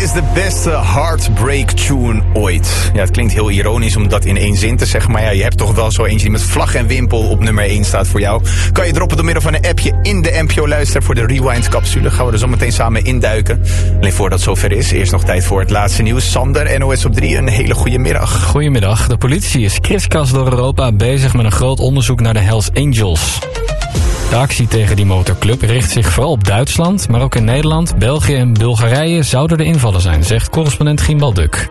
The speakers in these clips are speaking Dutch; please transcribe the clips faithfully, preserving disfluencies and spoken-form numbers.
is de beste heartbreak tune ooit. Ja, het klinkt heel ironisch om dat in één zin te zeggen, maar ja, je hebt toch wel zo eentje die met vlag en wimpel op nummer één staat voor jou. Kan je droppen door middel van een appje in de N P O-luister voor de Rewind-capsule. Gaan we er zo meteen samen induiken. Alleen voordat het zover is, eerst nog tijd voor het laatste nieuws. Sander, N O S op drie, een hele goede middag. Goedemiddag. De politie is kriskras door Europa bezig met een groot onderzoek naar de Hells Angels. De actie tegen die motorclub richt zich vooral op Duitsland, maar ook in Nederland, België en Bulgarije zouden er invallen zijn, zegt correspondent Gimbal Duk.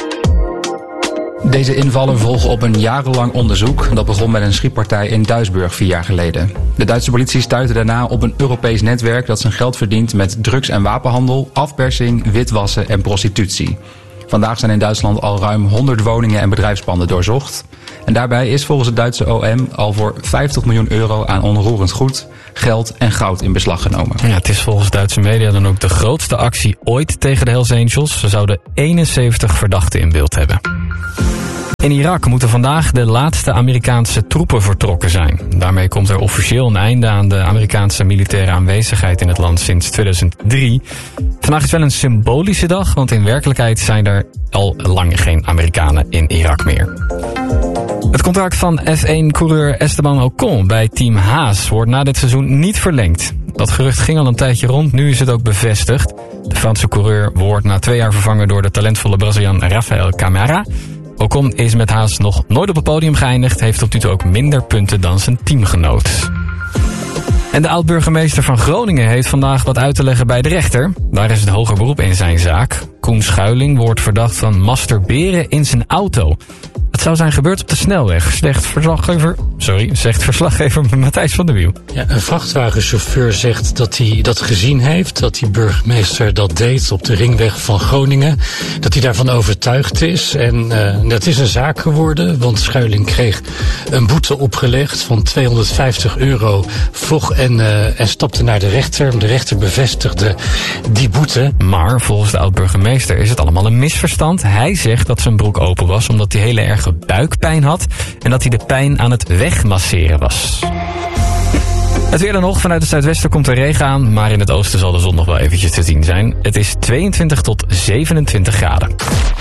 Deze invallen volgen op een jarenlang onderzoek. Dat begon met een schietpartij in Duisburg vier jaar geleden. De Duitse politie stuitte daarna op een Europees netwerk dat zijn geld verdient met drugs- en wapenhandel, afpersing, witwassen en prostitutie. Vandaag zijn in Duitsland al ruim honderd woningen en bedrijfspanden doorzocht. En daarbij is volgens het Duitse O M al voor vijftig miljoen euro aan onroerend goed, geld en goud in beslag genomen. Ja, het is volgens Duitse media dan ook de grootste actie ooit tegen de Hells Angels. Ze zouden eenenzeventig verdachten in beeld hebben. In Irak moeten vandaag de laatste Amerikaanse troepen vertrokken zijn. Daarmee komt er officieel een einde aan de Amerikaanse militaire aanwezigheid in het land sinds tweeduizend drie. Vandaag is wel een symbolische dag, want in werkelijkheid zijn er al lang geen Amerikanen in Irak meer. Het contract van F één-coureur Esteban Ocon bij Team Haas wordt na dit seizoen niet verlengd. Dat gerucht ging al een tijdje rond, nu is het ook bevestigd. De Franse coureur wordt na twee jaar vervangen door de talentvolle Braziliaan Rafael Camara. Ocon is met Haas nog nooit op het podium geëindigd, heeft tot nu toe ook minder punten dan zijn teamgenoot. En de oud-burgemeester van Groningen heeft vandaag wat uit te leggen bij de rechter. Daar is het hoger beroep in zijn zaak. Koen Schuiling wordt verdacht van masturberen in zijn auto. Het zou zijn gebeurd op de snelweg, zegt verslaggever, sorry, zegt verslaggever Matthijs van der Wiel. Ja, een vrachtwagenchauffeur zegt dat hij dat gezien heeft, dat die burgemeester dat deed op de ringweg van Groningen. Dat hij daarvan overtuigd is. En uh, dat is een zaak geworden, want Schuiling kreeg een boete opgelegd van tweehonderdvijftig euro, vloog en, uh, en stapte naar de rechter. De rechter bevestigde die boete. Maar volgens de oud-burgemeester is het allemaal een misverstand. Hij zegt dat zijn broek open was omdat hij hele erg buikpijn had en dat hij de pijn aan het wegmasseren was. Het weer dan nog. Vanuit het zuidwesten komt er regen aan, maar in het oosten zal de zon nog wel eventjes te zien zijn. Het is tweeëntwintig tot zevenentwintig graden.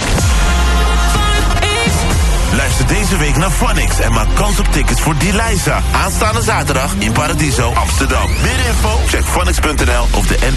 Luister deze week naar Phonics en maak kans op tickets voor Deliza. Aanstaande zaterdag in Paradiso, Amsterdam. Meer info? Check phonics punt n l of de N